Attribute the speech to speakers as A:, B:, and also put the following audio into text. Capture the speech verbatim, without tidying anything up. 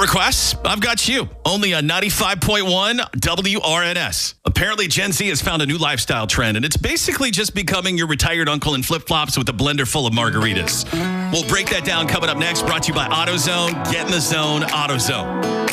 A: requests? I've got you. Only on ninety-five point one W R N S. Apparently, Gen Z has found a new lifestyle trend, and it's basically just becoming your retired uncle in flip-flops with a blender full of margaritas. We'll break that down coming up next, brought to you by AutoZone. Get in the zone, AutoZone.